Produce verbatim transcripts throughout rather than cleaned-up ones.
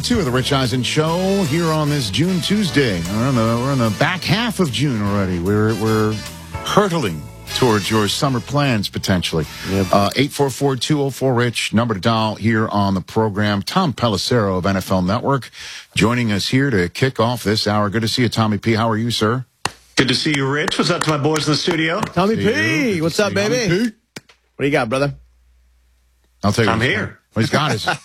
two of the Rich Eisen Show here on this June Tuesday. We're in the, we're in the back half of June already. We're we're hurtling towards your summer plans, potentially. Yep. Uh, eight four four, two oh four, RICH, number to dial here on the program. Tom Pelissero of N F L Network joining us here to kick off this hour. Good to see you, Tommy P. How are you, sir? Good to see you, Rich. What's up to my boys in the studio? Tommy P. What's up, baby? What do you got, brother? I'll tell you. I'm here. Well, he's got his.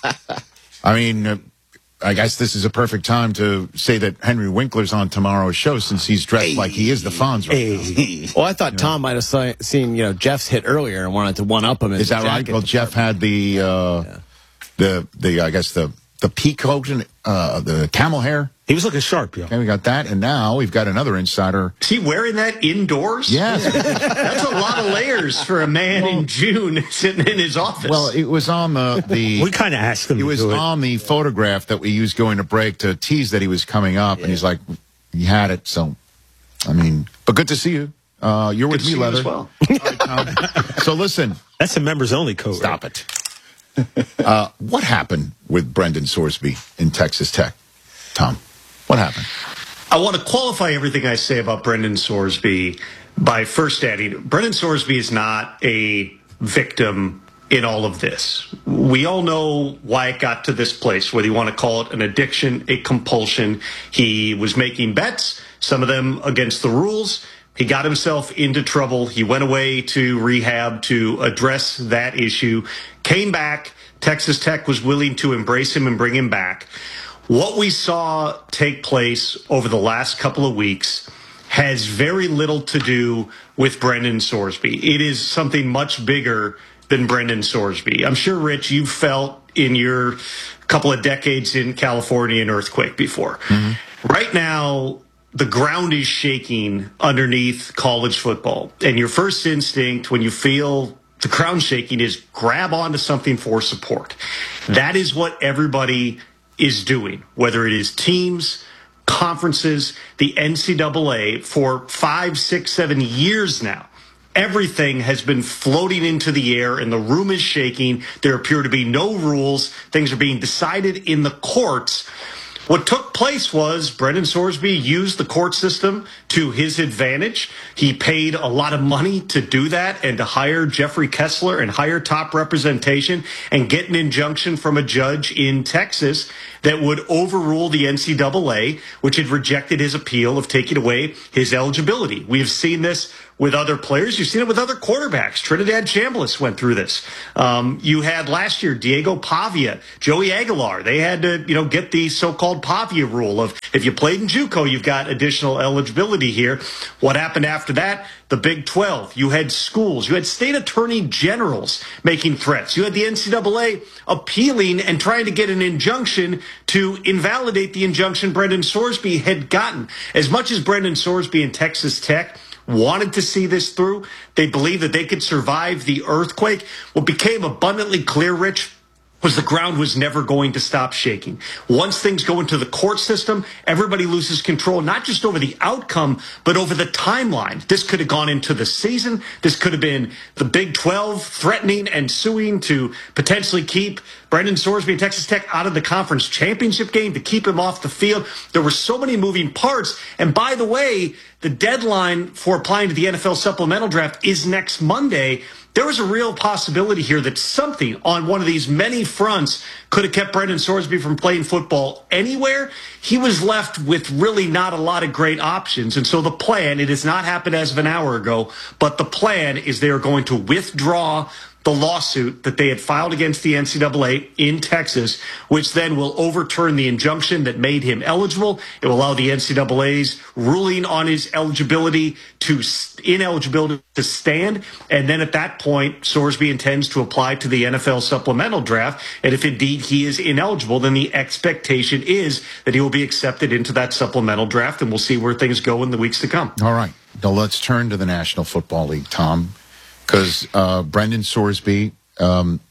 I mean, uh, I guess this is a perfect time to say that Henry Winkler's on tomorrow's show since he's dressed hey. like he is the Fonz right hey. Well, I thought yeah. Tom might have saw, seen, you know, Jeff's hit earlier and wanted to one-up him. Is that right? Well, Jeff had the, uh, yeah. the, the, I guess, the, the peacoat and uh, the camel hair. He was looking sharp, yeah. Okay, we got that, and now we've got another insider. Is he wearing that indoors? Yes. That's a lot of layers for a man well, in June sitting in his office. Well, it was on the... the we kind of asked him It was on it. the photograph that we used going to break to tease that he was coming up, yeah. and he's like, he had it, so, I mean, but good to see you. Uh, you're good with me, Leather. As well. All right, Tom. So listen. That's a members-only code. Stop right? it. Uh, what happened with Brendan Sorsby in Texas Tech, Tom? What happened? I want to qualify everything I say about Brendan Sorsby by first adding, Brendan Sorsby is not a victim in all of this. We all know why it got to this place, whether you want to call it an addiction, a compulsion. He was making bets, some of them against the rules. He got himself into trouble. He went away to rehab to address that issue, came back. Texas Tech was willing to embrace him and bring him back. What we saw take place over the last couple of weeks has very little to do with Brendan Sorsby. It is something much bigger than Brendan Sorsby. I'm sure, Rich, you've felt in your couple of decades in California an earthquake before. Mm-hmm. Right now, the ground is shaking underneath college football. And your first instinct when you feel the ground shaking is grab onto something for support. That is what everybody is doing, whether it is teams, conferences, the N C double A, for five, six, seven years now. Everything has been floating into the air and the room is shaking. There appear to be no rules. Things are being decided in the courts. What took place was Brendan Sorsby used the court system to his advantage. He paid a lot of money to do that and to hire Jeffrey Kessler and hire top representation and get an injunction from a judge in Texas that would overrule the N C double A, which had rejected his appeal of taking away his eligibility. We have seen this with other players. You've seen it with other quarterbacks. Trinidad Chambliss went through this. Um, you had last year Diego Pavia, Joey Aguilar. They had to, you know, get the so-called Pavia rule of if you played in JUCO, you've got additional eligibility here. What happened after that? The Big twelve. You had schools. You had state attorney generals making threats. You had the N C double A appealing and trying to get an injunction to invalidate the injunction Brendan Sorsby had gotten. As much as Brendan Sorsby and Texas Tech wanted to see this through, they believed that they could survive the earthquake. What became abundantly clear, Rich, was the ground was never going to stop shaking. Once things go into the court system, everybody loses control, not just over the outcome, but over the timeline. This could have gone into the season. This could have been the Big twelve threatening and suing to potentially keep Brendan Sorsby and Texas Tech out of the conference championship game, to keep him off the field. There were so many moving parts. And by the way, the deadline for applying to the N F L supplemental draft is next Monday. There was a real possibility here that something on one of these many fronts could have kept Brendan Sorsby from playing football anywhere. He was left with really not a lot of great options. And so the plan, it has not happened as of an hour ago, but the plan is they are going to withdraw the lawsuit that they had filed against the N C double A in Texas, which then will overturn the injunction that made him eligible. It will allow the N C double A's ruling on his eligibility to ineligibility to stand. And then at that point, Sorsby intends to apply to the N F L supplemental draft. And if indeed he is ineligible, then the expectation is that he will be accepted into that supplemental draft. And we'll see where things go in the weeks to come. All right. Now let's turn to the National Football League, Tom. Because uh, Brendan Sorsby, um,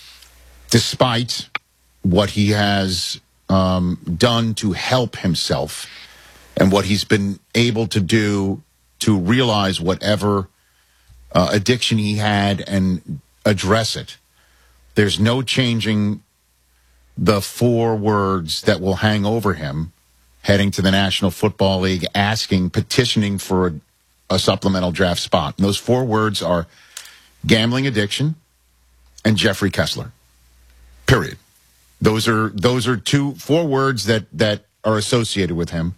despite what he has um, done to help himself and what he's been able to do to realize whatever uh, addiction he had and address it, there's no changing the four words that will hang over him heading to the National Football League, asking, petitioning for a, a supplemental draft spot. And those four words are gambling addiction and Jeffrey Kessler. Period. Those are those are two four words that that are associated with him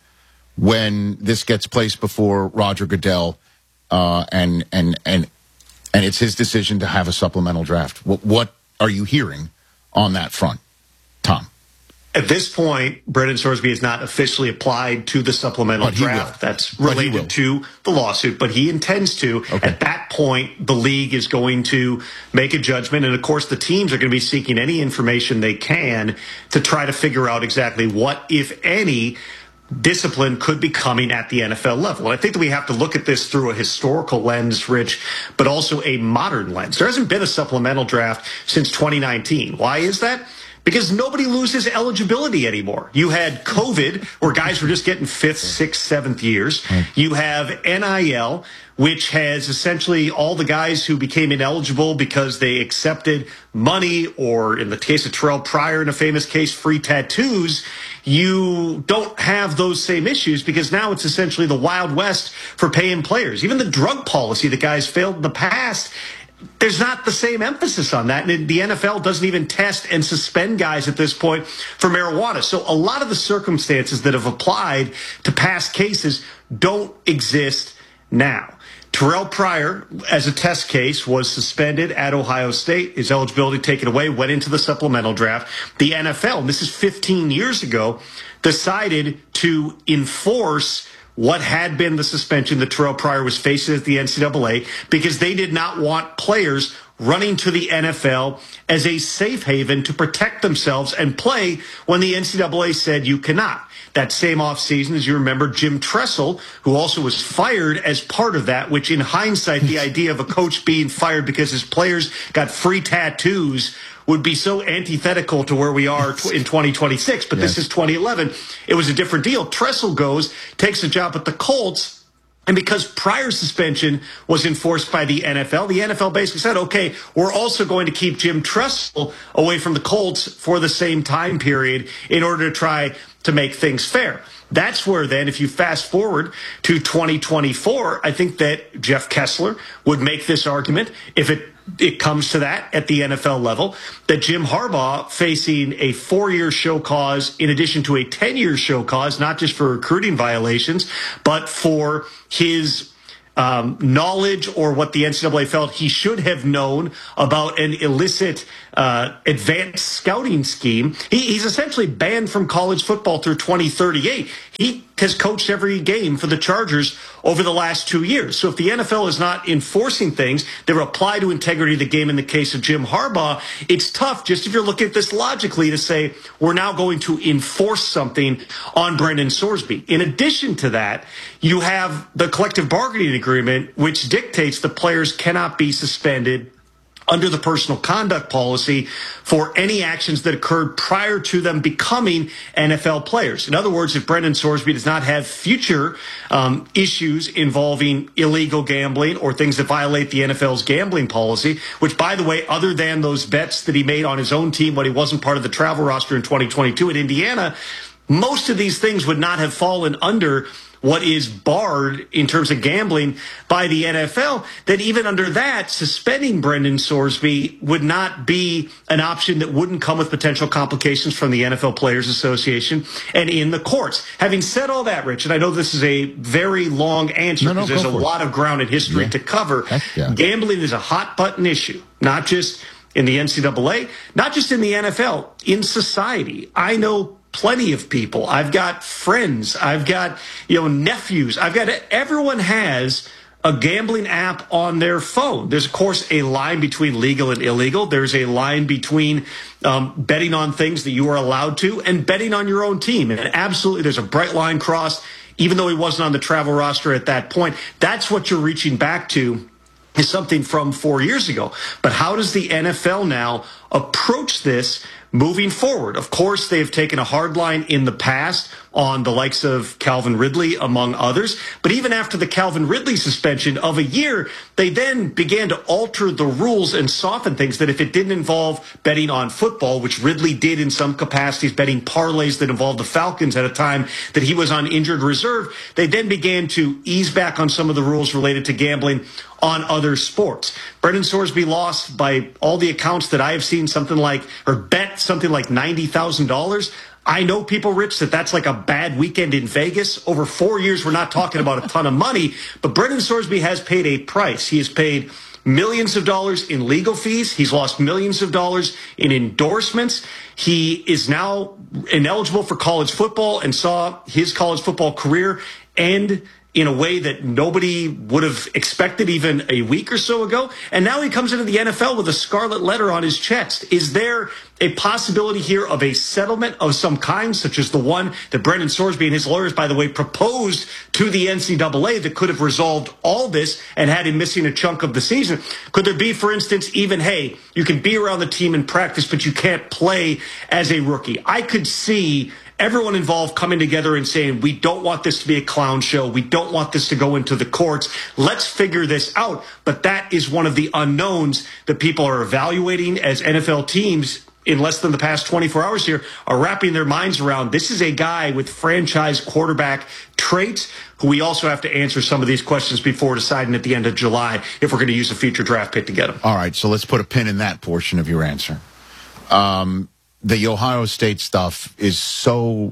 when this gets placed before Roger Goodell, uh, and and and and it's his decision to have a supplemental draft. What, what are you hearing on that front, Tom? At this point, Brendan Sorsby has not officially applied to the supplemental draft. Will. That's related to the lawsuit, but he intends to. Okay. At that point, the league is going to make a judgment, and of course, the teams are going to be seeking any information they can to try to figure out exactly what, if any, discipline could be coming at the N F L level. And I think that we have to look at this through a historical lens, Rich, but also a modern lens. There hasn't been a supplemental draft since twenty nineteen. Why is that? Because nobody loses eligibility anymore. You had COVID, where guys were just getting fifth, sixth, seventh years. You have N I L, which has essentially all the guys who became ineligible because they accepted money, or in the case of Terrell Pryor, in a famous case, free tattoos. You don't have those same issues because now it's essentially the Wild West for paying players. Even the drug policy that guys failed in the past, there's not the same emphasis on that. And the N F L doesn't even test and suspend guys at this point for marijuana. So a lot of the circumstances that have applied to past cases don't exist now. Terrell Pryor, as a test case, was suspended at Ohio State. His eligibility taken away, went into the supplemental draft. The N F L, and this is fifteen years ago, decided to enforce what had been the suspension that Terrell Pryor was facing at the N C double A because they did not want players running to the N F L as a safe haven to protect themselves and play when the N C double A said you cannot. That same offseason, as you remember, Jim Tressel, who also was fired as part of that, which in hindsight, the idea of a coach being fired because his players got free tattoos would be so antithetical to where we are in twenty twenty-six. But yes. This is twenty eleven. It was a different deal. Tressel goes, takes a job at the Colts. And because prior suspension was enforced by the N F L, the N F L basically said, okay, we're also going to keep Jim Tressel away from the Colts for the same time period in order to try to make things fair. That's where then, if you fast forward to twenty twenty-four, I think that Jeff Kessler would make this argument, if it it comes to that at the N F L level, that Jim Harbaugh facing a four-year show cause in addition to a ten-year show cause, not just for recruiting violations, but for his um, knowledge or what the N C double A felt he should have known about an illicit uh, advanced scouting scheme. He, he's essentially banned from college football through twenty thirty-eight. He has coached every game for the Chargers over the last two years. So if the N F L is not enforcing things that apply to integrity of the game in the case of Jim Harbaugh, it's tough, just if you're looking at this logically, to say we're now going to enforce something on Brendan Sorsby. In addition to that, you have the collective bargaining agreement, which dictates the players cannot be suspended under the personal conduct policy for any actions that occurred prior to them becoming N F L players. In other words, if Brendan Sorsby does not have future um, issues involving illegal gambling or things that violate the N F L's gambling policy, which, by the way, other than those bets that he made on his own team when he wasn't part of the travel roster in twenty twenty-two at Indiana, most of these things would not have fallen under what is barred in terms of gambling by the N F L, that even under that, suspending Brendan Sorsby would not be an option that wouldn't come with potential complications from the N F L Players Association and in the courts. Having said all that, Rich, and I know this is a very long answer because no, no, there's a lot of ground in history yeah. to cover, yeah. Gambling is a hot button issue, not just in the N C double A, not just in the N F L, in society. I know plenty of people. I've got friends. I've got, you know, nephews. I've got, everyone has a gambling app on their phone. There's, of course, a line between legal and illegal. There's a line between um, betting on things that you are allowed to and betting on your own team. And absolutely, there's a bright line crossed, even though he wasn't on the travel roster at that point. That's what you're reaching back to, is something from four years ago. But how does the N F L now approach this moving forward. Of course, they've taken a hard line in the past on the likes of Calvin Ridley, among others. But even after the Calvin Ridley suspension of a year, they then began to alter the rules and soften things that if it didn't involve betting on football, which Ridley did in some capacities, betting parlays that involved the Falcons at a time that he was on injured reserve, they then began to ease back on some of the rules related to gambling on other sports. Brendan Sorsby lost, by all the accounts that I have seen, something like, or bet something like ninety thousand dollars. I know people, Rich, that that's like a bad weekend in Vegas. Over four years, we're not talking about a ton of money, but Brendan Sorsby has paid a price. He has paid millions of dollars in legal fees. He's lost millions of dollars in endorsements. He is now ineligible for college football and saw his college football career end in a way that nobody would have expected even a week or so ago. And now he comes into the N F L with a scarlet letter on his chest. Is there a possibility here of a settlement of some kind, such as the one that Brendan Sorsby and his lawyers, by the way, proposed to the N C double A that could have resolved all this and had him missing a chunk of the season? Could there be, for instance, even, hey, you can be around the team in practice, but you can't play as a rookie? I could see everyone involved coming together and saying, we don't want this to be a clown show. We don't want this to go into the courts. Let's figure this out. But that is one of the unknowns that people are evaluating as N F L teams in less than the past twenty-four hours here are wrapping their minds around. This is a guy with franchise quarterback traits who we also have to answer some of these questions before deciding at the end of July if we're going to use a future draft pick to get him. All right, so let's put a pin in that portion of your answer. Um, the Ohio State stuff is so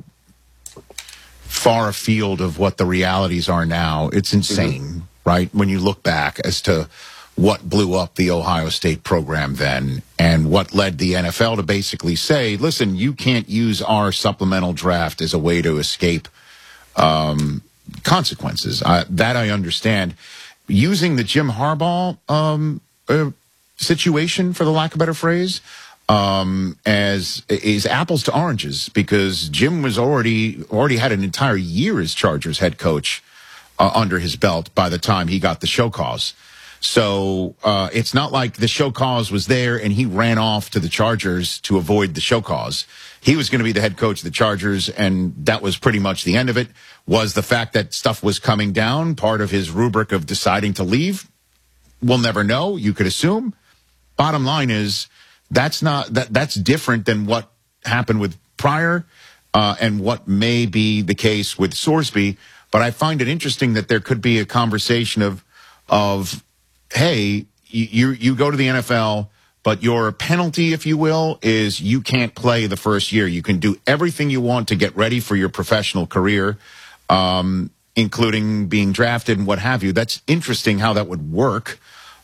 far afield of what the realities are now. It's insane, mm-hmm. right? When you look back as to what blew up the Ohio State program then and what led the N F L to basically say, listen, you can't use our supplemental draft as a way to escape um, consequences. Uh, that I understand. Using the Jim Harbaugh um, uh, situation, for the lack of a better phrase, um, as is apples to oranges, because Jim was already already had an entire year as Chargers head coach uh, under his belt by the time he got the show cause. So uh, it's not like the show cause was there and he ran off to the Chargers to avoid the show cause. He was going to be the head coach of the Chargers, and that was pretty much the end of it. Was the fact that stuff was coming down part of his rubric of deciding to leave? We'll never know. You could assume. Bottom line is that's not that that's different than what happened with Pryor uh, and what may be the case with Sorsby. But I find it interesting that there could be a conversation of of hey, you you go to the N F L, but your penalty, if you will, is you can't play the first year. You can do everything you want to get ready for your professional career, um, including being drafted and what have you. That's interesting how that would work.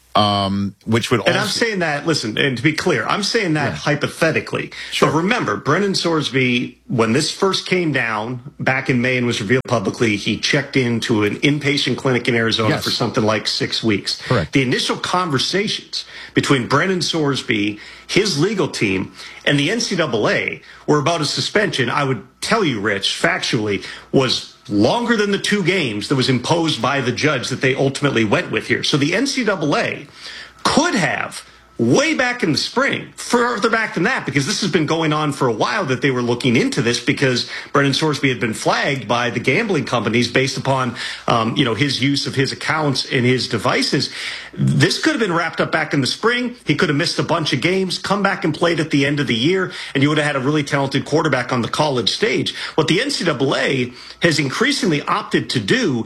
Um, which would and also... I'm saying that, listen, and to be clear, I'm saying that yeah. hypothetically. Sure. But remember, Brendan Sorsby, when this first came down back in May and was revealed publicly, he checked into an inpatient clinic in Arizona yes. for something like six weeks. Correct. The initial conversations between Brendan Sorsby, his legal team, and the N C double A were about a suspension, I would tell you, Rich, factually, was longer than the two games that was imposed by the judge that they ultimately went with here. So the N C double A could have, way back in the spring, further back than that, because this has been going on for a while, that they were looking into this because Brendan Sorsby had been flagged by the gambling companies based upon, um, you know, his use of his accounts and his devices. This could have been wrapped up back in the spring. He could have missed a bunch of games, come back and played at the end of the year, and you would have had a really talented quarterback on the college stage. What the N C double A has increasingly opted to do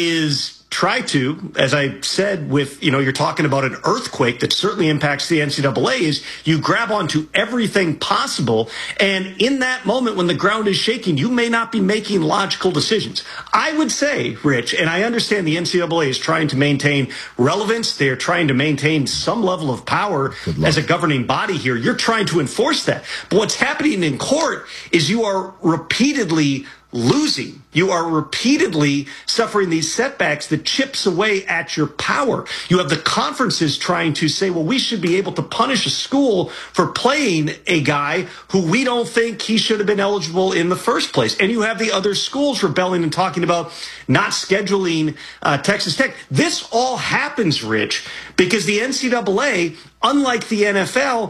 is try to, as I said, with, you know, you're talking about an earthquake that certainly impacts the N C double A, is you grab onto everything possible. And in that moment when the ground is shaking, you may not be making logical decisions. I would say, Rich, and I understand the N C double A is trying to maintain relevance. They're trying to maintain some level of power as a governing body here. You're trying to enforce that. But what's happening in court is you are repeatedly losing. You are repeatedly suffering these setbacks that chips away at your power. You have the conferences trying to say, well, we should be able to punish a school for playing a guy who we don't think he should have been eligible in the first place. And you have the other schools rebelling and talking about not scheduling uh, Texas Tech. This all happens, Rich, because the N C double A, unlike the N F L,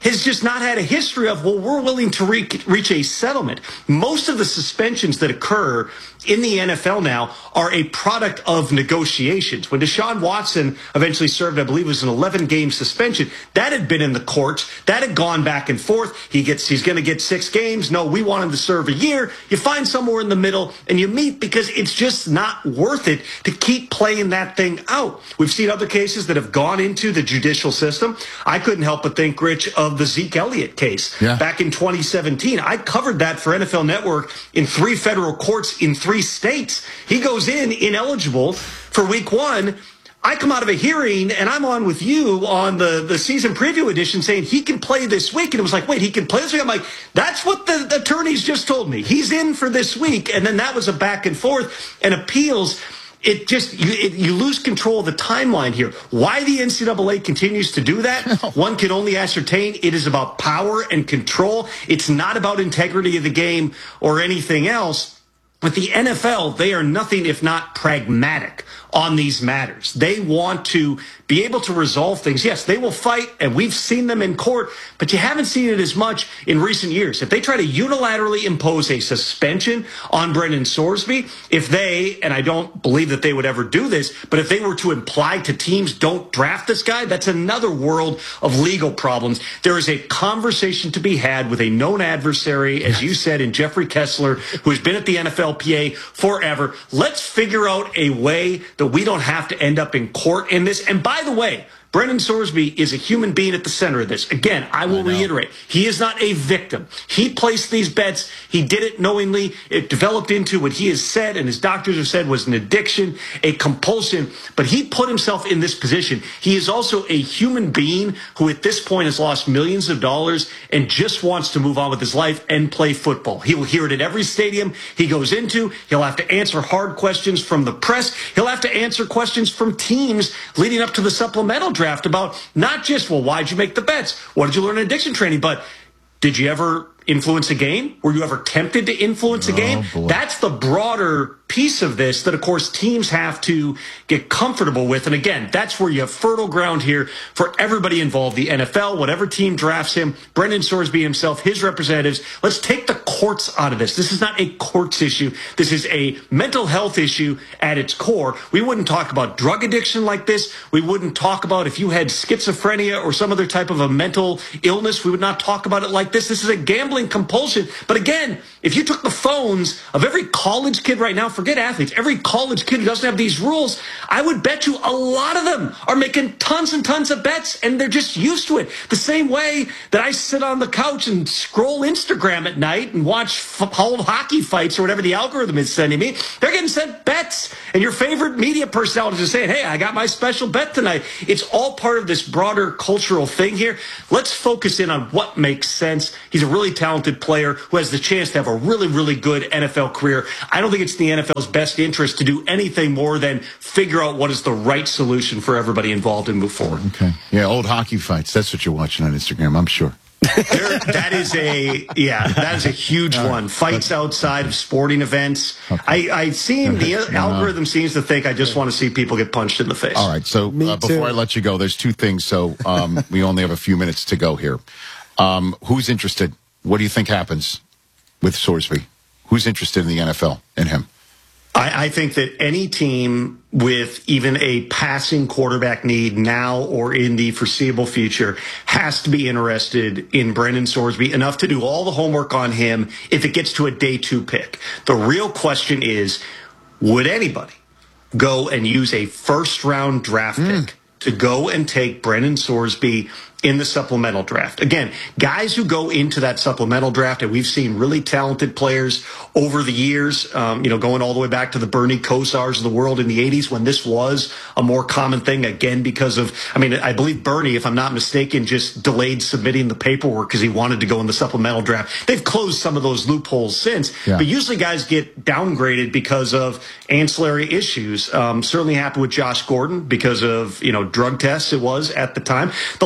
has just not had a history of, well, we're willing to re- reach a settlement. Most of the suspensions that occur in the N F L now are a product of negotiations. When Deshaun Watson eventually served, I believe it was an eleven-game suspension, that had been in the courts. That had gone back and forth. He gets, he's going to get six games. No, we want him to serve a year. You find somewhere in the middle and you meet because it's just not worth it to keep playing that thing out. We've seen other cases that have gone into the judicial system. I couldn't help but think, Rich, of the Zeke Elliott case yeah. back in twenty seventeen. I covered that for N F L Network in three federal courts in three states. He goes in ineligible for week one. I come out of a hearing and I'm on with you on the, the season preview edition saying he can play this week. And it was like, wait, he can play this week? I'm like, that's what the, the attorneys just told me. He's in for this week. And then that was a back and forth and appeals. It just, you, it, you lose control of the timeline here. Why the N C double A continues to do that, one can only ascertain. It is about power and control. It's not about integrity of the game or anything else. With the N F L, they are nothing if not pragmatic on these matters. They want to be able to resolve things. Yes, they will fight, and we've seen them in court, but you haven't seen it as much in recent years. If they try to unilaterally impose a suspension on Brendan Sorsby, if they, and I don't believe that they would ever do this, but if they were to imply to teams, don't draft this guy, that's another world of legal problems. There is a conversation to be had with a known adversary, as you said, in Jeffrey Kessler, who has been at the N F L P A forever. Let's figure out a way that we don't have to end up in court in this. And by the way, Brendan Sorsby is a human being at the center of this. Again, I will I reiterate, he is not a victim. He placed these bets. He did it knowingly. It developed into what he has said and his doctors have said was an addiction, a compulsion. But he put himself in this position. He is also a human being who at this point has lost millions of dollars and just wants to move on with his life and play football. He will hear it at every stadium he goes into. He'll have to answer hard questions from the press. He'll have to answer questions from teams leading up to the supplemental draft. Draft about not just, well, why'd you make the bets? What did you learn in addiction training? But did you ever influence a game? Were you ever tempted to influence a game? Oh, that's the broader piece of this that, of course, teams have to get comfortable with. And again, that's where you have fertile ground here for everybody involved. The N F L, whatever team drafts him, Brendan Sorsby himself, his representatives. Let's take the courts out of this. This is not a courts issue. This is a mental health issue at its core. We wouldn't talk about drug addiction like this. We wouldn't talk about if you had schizophrenia or some other type of a mental illness. We would not talk about it like this. This is a gambling compulsion. But again, if you took the phones of every college kid right now, forget athletes, every college kid who doesn't have these rules, I would bet you a lot of them are making tons and tons of bets, and they're just used to it. The same way that I sit on the couch and scroll Instagram at night and watch f- old hockey fights or whatever the algorithm is sending me, they're getting sent bets. And your favorite media personalities are saying, hey, I got my special bet tonight. It's all part of this broader cultural thing here. Let's focus in on what makes sense. He's a really talented player who has the chance to have a really, really good N F L career. I don't think it's in the N F L's best interest to do anything more than figure out what is the right solution for everybody involved and move forward. Okay. Yeah, old hockey fights. That's what you're watching on Instagram, I'm sure. There, that is a yeah, that is a huge All right. one. Fights outside of sporting events. Okay. I I seem the Okay. algorithm seems to think I just want to see people get punched in the face. All right. So Me uh, before too. I let you go, there's two things. So um, we only have a few minutes to go here. Um, who's interested? What do you think happens with Sorsby? Who's interested in the N F L in him? I, I think that any team with even a passing quarterback need now or in the foreseeable future has to be interested in Brendan Sorsby enough to do all the homework on him if it gets to a day two pick. The real question is, would anybody go and use a first round draft Mm. pick to go and take Brendan Sorsby in the supplemental draft? Again, guys who go into that supplemental draft, and we've seen really talented players over the years, um, you know, going all the way back to the Bernie Kosars of the world in the eighties when this was a more common thing, again, because of, I mean, I believe Bernie, if I'm not mistaken, just delayed submitting the paperwork because he wanted to go in the supplemental draft. They've closed some of those loopholes since, Yeah. but usually guys get downgraded because of ancillary issues. Um, certainly happened with Josh Gordon because of, you know, drug tests it was at the time. The last player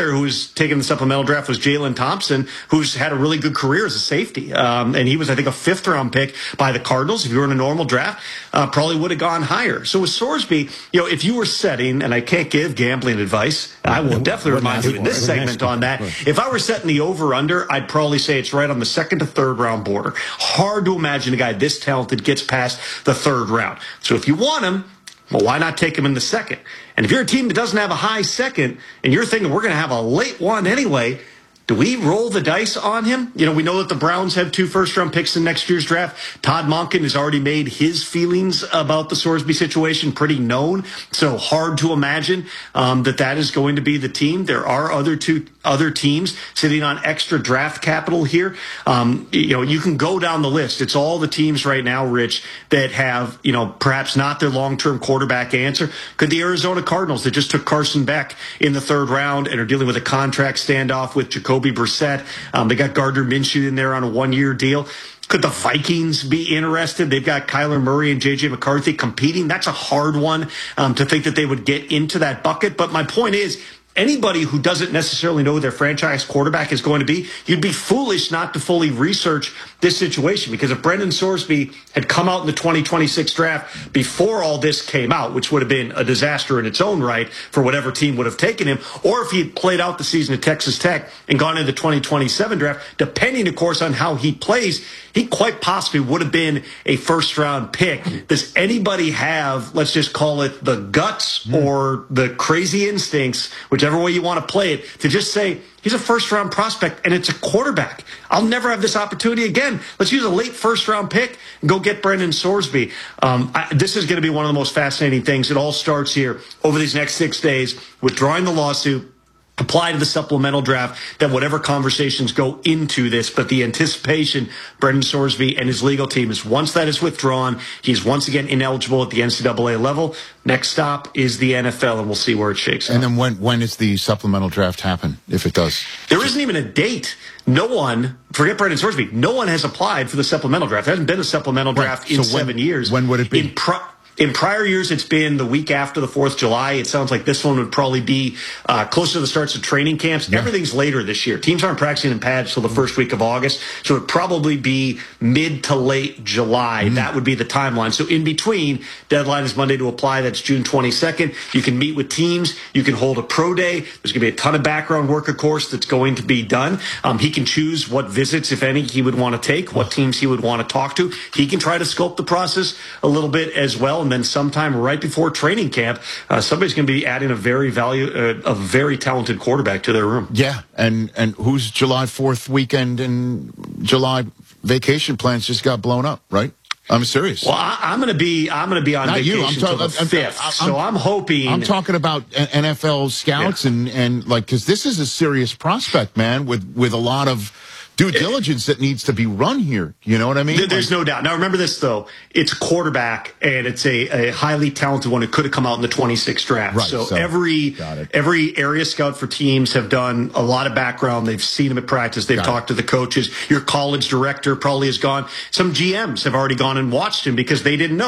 player who was taken the supplemental draft was Jalen Thompson, who's had a really good career as a safety. Um, and he was, I think, a fifth round pick by the Cardinals. If you were in a normal draft, uh, probably would have gone higher. So with Sorsby, you know, if you were setting, and I can't give gambling advice, I will definitely remind you in this segment on that. If I were setting the over-under, I'd probably say it's right on the second to third round border. Hard to imagine a guy this talented gets past the third round. So if you want him, well, why not take him in the second? And if you're a team that doesn't have a high second and you're thinking we're going to have a late one anyway, do we roll the dice on him? You know, we know that the Browns have two first-round picks in next year's draft. Todd Monken has already made his feelings about the Sorsby situation pretty known, so hard to imagine um, that that is going to be the team. There are other two other teams sitting on extra draft capital here. Um, you know, you can go down the list. It's all the teams right now, Rich, that have, you know, perhaps not their long-term quarterback answer. Could the Arizona Cardinals that just took Carson Beck in the third round and are dealing with a contract standoff with Jacoby Brissett. Um, they got Gardner Minshew in there on a one-year deal. Could the Vikings be interested? They've got Kyler Murray and J J McCarthy competing. That's a hard one um, to think that they would get into that bucket. But my point is, anybody who doesn't necessarily know who their franchise quarterback is going to be, you'd be foolish not to fully research this situation. Because if Brendan Sorsby had come out in the twenty twenty-six draft before all this came out, which would have been a disaster in its own right for whatever team would have taken him, or if he had played out the season at Texas Tech and gone into the twenty twenty-seven draft, depending, of course, on how he plays, he quite possibly would have been a first-round pick. Does anybody have, let's just call it the guts mm. or the crazy instincts, whichever way you want to play it, to just say, he's a first-round prospect, and it's a quarterback. I'll never have this opportunity again. Let's use a late first-round pick and go get Brendan Sorsby. Um, I, this is going to be one of the most fascinating things. It all starts here over these next six days, withdrawing the lawsuit, apply to the supplemental draft, then whatever conversations go into this. But the anticipation, Brendan Sorsby and his legal team, is once that is withdrawn, he's once again ineligible at the N C double A level. Next stop is the N F L, and we'll see where it shakes out. And then when when does the supplemental draft happen, if it does? There isn't even a date. No one, forget Brendan Sorsby, no one has applied for the supplemental draft. There hasn't been a supplemental draft right. in so seven when, years. When would it be? In pro- In prior years, it's been the week after the fourth of July. It sounds like this one would probably be uh, closer to the starts of training camps. Yeah. Everything's later this year. Teams aren't practicing in pads till the first week of August, so it would probably be mid to late July. Mm. That would be the timeline. So in between, deadline is Monday to apply. That's June twenty-second. You can meet with teams. You can hold a pro day. There's going to be a ton of background work, of course, that's going to be done. Um, he can choose what visits, if any, he would want to take, what teams he would want to talk to. He can try to sculpt the process a little bit as well, and then sometime right before training camp, uh, somebody's going to be adding a very value, uh, a very talented quarterback to their room. Yeah, and and whose July fourth weekend and July vacation plans just got blown up, right? I'm serious. Well, I, I'm going to be I'm going to be on Not vacation you. I'm until talking, the fifth, I'm, so I'm hoping. I'm talking about N F L scouts yeah. and and like because this is a serious prospect, man, with with a lot of due diligence that needs to be run here. You know what I mean? There's no doubt. Now, remember this, though. It's a quarterback, and it's a, a highly talented one who could have come out in the twenty-sixth draft. Right, so, so every every area scout for teams have done a lot of background. They've seen him at practice. They've got talked it. to the coaches. Your college director probably has gone. Some G Ms have already gone and watched him because they didn't know.